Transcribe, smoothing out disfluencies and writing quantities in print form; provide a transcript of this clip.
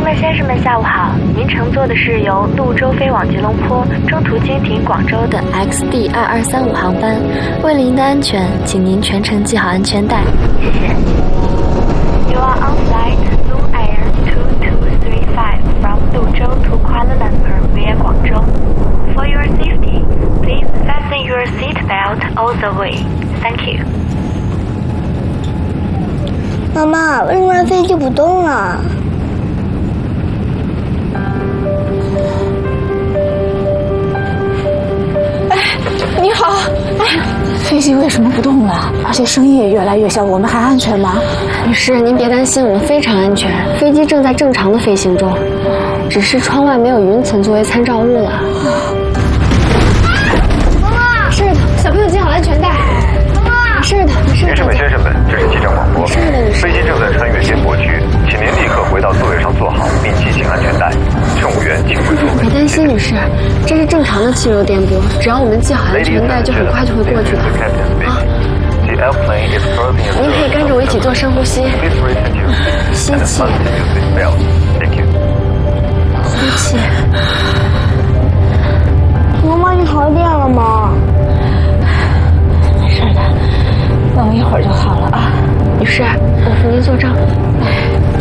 们、先生们，下午好！您乘坐的是由潞州飞往吉隆坡，中途经停广州的 XD2235航班。为了您的安全，请您全程系好安全带，谢谢。You are on flight Loon Air 2235 from 潞州 to Kuala Lumpur via Guangzhou. For your safety, please fasten your seatbelt all the way. Thank you. 妈妈，为什么飞机不动了？ 你好，飞机为什么不动了？而且声音也越来越小，我们还安全吗？ 女士，您别担心，我们非常安全，飞机正在正常的飞行中，只是窗外没有云层作为参照物了。 妈妈， 是的，小朋友系好安全带。 妈妈， 是的，是的。 女士们、先生们，这是机长广播。飞机正在穿越颠簸区，请您立刻回到座位上坐好，并系紧安全带。乘务员请回座位。 别担心，女士，这是正常的气流颠簸，只要我们系好安全带，就很快就会过去的。啊！您可以跟着我一起做深呼吸，吸气，呼气。 妈妈，你好点